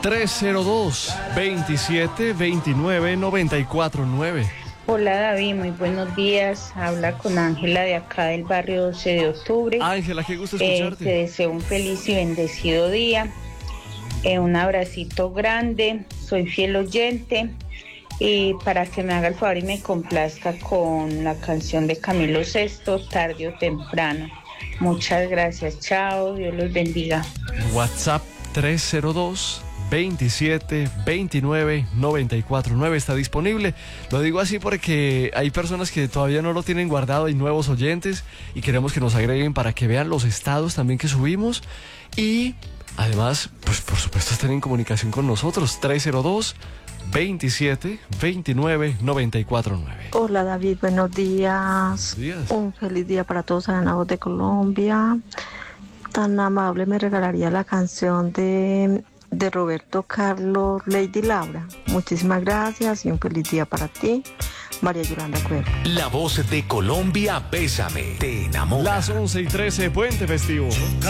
302-2729-949. Hola David, muy buenos días. Habla con Ángela de acá del barrio 12 de octubre. Ángela, qué gusto escucharte. Te deseo un feliz y bendecido día. Un abracito grande. Soy fiel oyente. Y para que me haga el favor y me complazca con la canción de Camilo Sesto, Tarde o Temprano. Muchas gracias. Chao. Dios los bendiga. WhatsApp 302-2729-949 está disponible. Lo digo así porque hay personas que todavía no lo tienen guardado, hay nuevos oyentes y queremos que nos agreguen para que vean los estados también que subimos y además, pues por supuesto estén en comunicación con nosotros. 302-2729-949. Hola David, buenos días. Buenos días. Un feliz día para todos allá en la voz de Colombia. Tan amable, me regalaría la canción de Roberto Carlos, Lady Laura. Muchísimas gracias y un feliz día para ti, María Yolanda Cuervo. La voz de Colombia, Bésame, te enamora. Las 11:13, Puente Festivo.